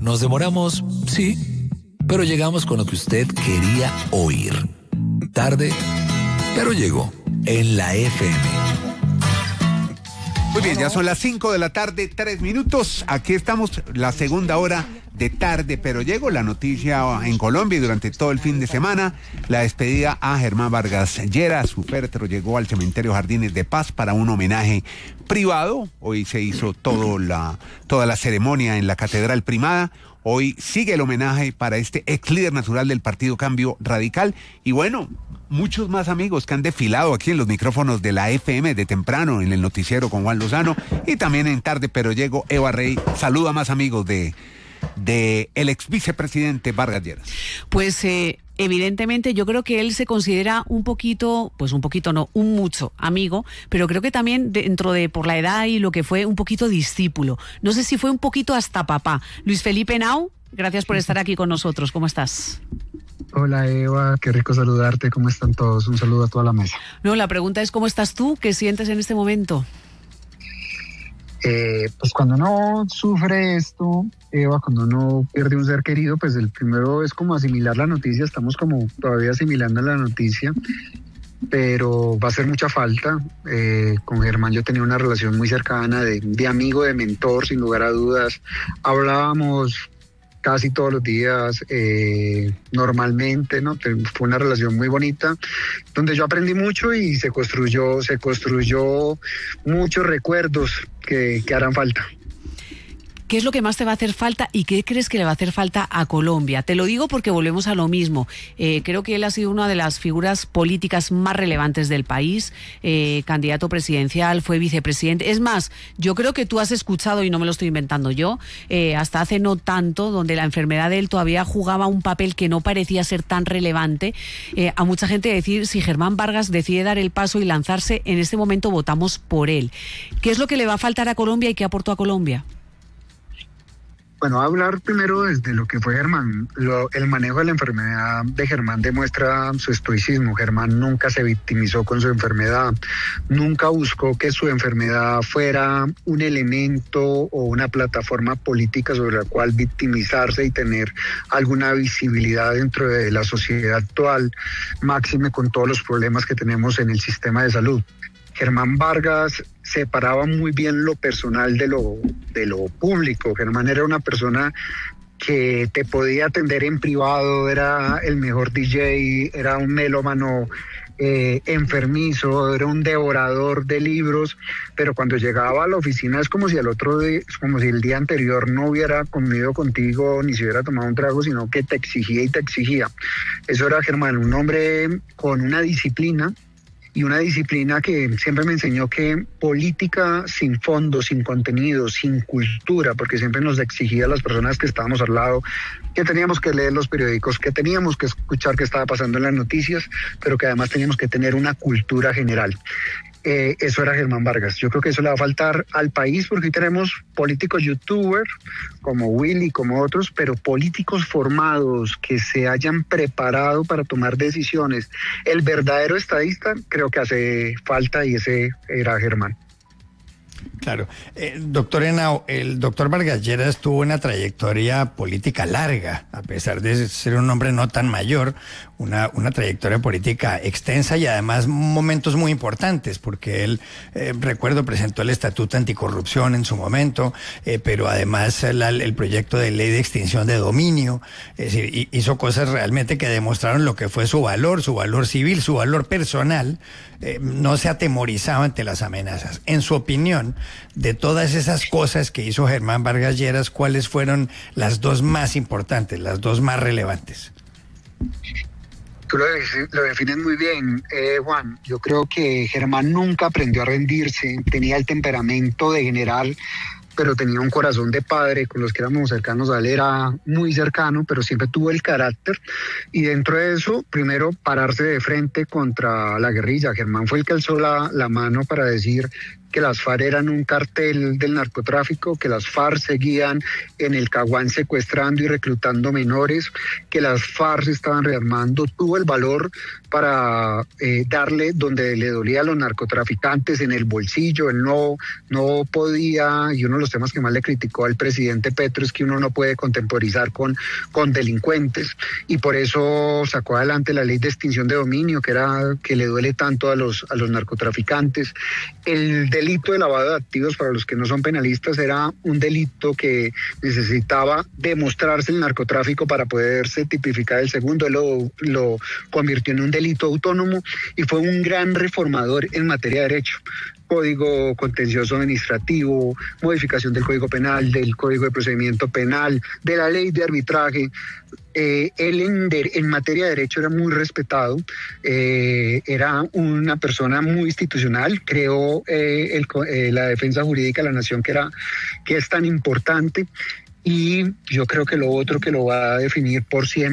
Nos demoramos, sí, pero llegamos con lo que usted quería oír. Tarde, pero llegó en la FM. Muy bien, ya son las 5 de la tarde, 3 minutos. Aquí estamos, la segunda hora de Tarde, pero llegó la noticia en Colombia y durante todo el fin de semana. La despedida a Germán Vargas Lleras, su féretro llegó al cementerio Jardines de Paz para un homenaje privado. Hoy se hizo toda la ceremonia en la Catedral Primada. Hoy sigue el homenaje para este ex líder natural del Partido Cambio Radical. Y bueno, muchos más amigos que han desfilado aquí en los micrófonos de la FM de temprano, en el noticiero con Juan Lozano, y también en Tarde, pero llego, Eva Rey. Saluda a más amigos de el ex vicepresidente Vargas Lleras. Pues evidentemente yo creo que él se considera un mucho amigo, pero creo que también por la edad y lo que fue, un poquito discípulo. No sé si fue un poquito hasta papá. Luis Felipe Henao, gracias por estar aquí con nosotros. ¿Cómo estás? Hola Eva, qué rico saludarte. ¿Cómo están todos? Un saludo a toda la mesa. No, la pregunta es ¿cómo estás tú? ¿Qué sientes en este momento? Pues cuando uno sufre esto, Eva, cuando uno pierde un ser querido, pues el primero es como asimilar la noticia. Estamos como todavía asimilando la noticia, pero va a hacer mucha falta. Con Germán yo tenía una relación muy cercana de amigo, de mentor, sin lugar a dudas. Hablábamos casi todos los días, normalmente, ¿no? Fue una relación muy bonita, donde yo aprendí mucho y se construyó muchos recuerdos que harán falta. ¿Qué es lo que más te va a hacer falta y qué crees que le va a hacer falta a Colombia? Te lo digo porque volvemos a lo mismo. Creo que él ha sido una de las figuras políticas más relevantes del país, candidato presidencial, fue vicepresidente. Es más, yo creo que tú has escuchado, y no me lo estoy inventando yo, hasta hace no tanto, donde la enfermedad de él todavía jugaba un papel que no parecía ser tan relevante, a mucha gente decir, si Germán Vargas decide dar el paso y lanzarse, en este momento votamos por él. ¿Qué es lo que le va a faltar a Colombia y qué aportó a Colombia? Bueno, hablar primero desde lo que fue Germán. El manejo de la enfermedad de Germán demuestra su estoicismo. Germán nunca se victimizó con su enfermedad, nunca buscó que su enfermedad fuera un elemento o una plataforma política sobre la cual victimizarse y tener alguna visibilidad dentro de la sociedad actual, máxime con todos los problemas que tenemos en el sistema de salud. Germán Vargas separaba muy bien lo personal de lo público. Germán era una persona que te podía atender en privado, era el mejor DJ, era un melómano enfermizo, era un devorador de libros, pero cuando llegaba a la oficina es como si el día anterior no hubiera comido contigo ni se hubiera tomado un trago, sino que te exigía y te exigía. Eso era Germán, un hombre con una disciplina, y una disciplina que siempre me enseñó que política sin fondo, sin contenido, sin cultura, porque siempre nos exigía a las personas que estábamos al lado que teníamos que leer los periódicos, que teníamos que escuchar qué estaba pasando en las noticias, pero que además teníamos que tener una cultura general. Eso era Germán Vargas. Yo creo que eso le va a faltar al país, porque hoy tenemos políticos youtubers como Willy, como otros, pero políticos formados que se hayan preparado para tomar decisiones. El verdadero estadista creo que hace falta, y ese era Germán. Claro. Doctor Henao, el doctor Vargas Lleras tuvo una trayectoria política larga, a pesar de ser un hombre no tan mayor, una trayectoria política extensa y además momentos muy importantes, porque él, recuerdo, presentó el Estatuto Anticorrupción en su momento, pero además el proyecto de ley de extinción de dominio, es decir, hizo cosas realmente que demostraron lo que fue su valor civil, su valor personal. No se atemorizaba ante las amenazas. En su opinión, de todas esas cosas que hizo Germán Vargas Lleras, ¿cuáles fueron las dos más importantes, las dos más relevantes? Tú lo defines muy bien, Juan. Yo creo que Germán nunca aprendió a rendirse, tenía el temperamento de general, pero tenía un corazón de padre. Con los que éramos cercanos a él era muy cercano, pero siempre tuvo el carácter, y dentro de eso, primero, pararse de frente contra la guerrilla. Germán fue el que alzó la mano para decir: que las FARC eran un cartel del narcotráfico, que las FARC seguían en el Caguán secuestrando y reclutando menores, que las FARC se estaban rearmando, tuvo el valor para darle donde le dolía a los narcotraficantes, en el bolsillo. Él no podía, y uno de los temas que más le criticó al presidente Petro es que uno no puede contemporizar con delincuentes, y por eso sacó adelante la ley de extinción de dominio, que le duele tanto a los narcotraficantes. El delito de lavado de activos, para los que no son penalistas, era un delito que necesitaba demostrarse el narcotráfico para poderse tipificar el segundo. Él lo convirtió en un delito autónomo y fue un gran reformador en materia de derecho. Código contencioso administrativo, modificación del Código Penal, del Código de Procedimiento Penal, de la ley de arbitraje. Él en materia de derecho era muy respetado, era una persona muy institucional, creó la defensa jurídica de la nación que es tan importante, y yo creo que lo otro que lo va a definir por siempre